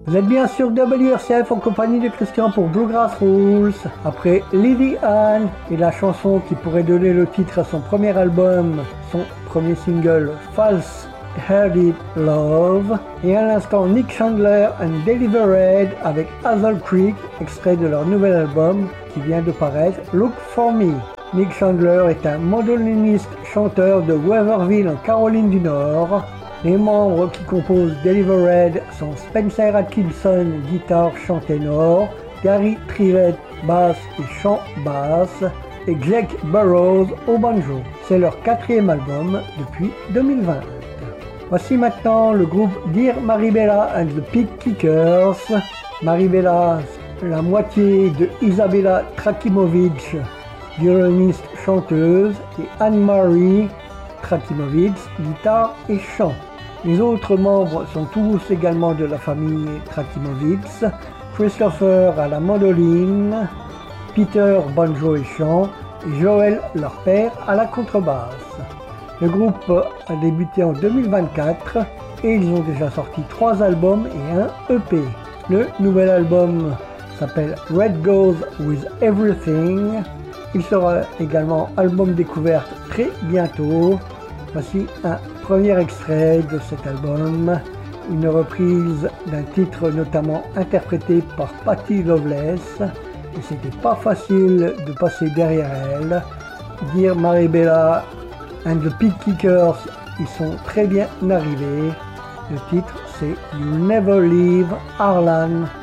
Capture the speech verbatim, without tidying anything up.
Vous êtes bien sur W R C F en compagnie de Christian pour Bluegrass Rules. Après Lily Ann et la chanson qui pourrait donner le titre à son premier album, son premier single False Hearted Love. Et à l'instant Nick Chandler and Delivered avec Hazel Creek, extrait de leur nouvel album qui vient de paraître, Look For Me. Nick Chandler est un mandoliniste chanteur de Waverville en Caroline du Nord. Les membres qui composent Delivered sont Spencer Atkinson, guitare, chant ténor, Gary Trivett, basse et chant basse, et Jake Burrows au banjo. C'est leur quatrième album depuis deux mille vingt. Voici maintenant le groupe Dear Maribella and the Pig Kickers. Maribella, la moitié de Isabella Trakimovic, violoniste chanteuse, et Anne-Marie Trakimovic, guitare et chant. Les autres membres sont tous également de la famille Trakimovic. Christopher à la mandoline, Peter banjo et chant, et Joel, leur père, à la contrebasse. Le groupe a débuté en deux mille vingt-quatre et ils ont déjà sorti trois albums et un E P. Le nouvel album s'appelle Red Goes With Everything. Il sera également album découverte très bientôt. Voici un premier extrait de cet album, une reprise d'un titre notamment interprété par Patti Loveless, et c'était pas facile de passer derrière elle. Dear Maribella and the Pig Kickers, ils sont très bien arrivés. Le titre c'est You Never Leave Harlan.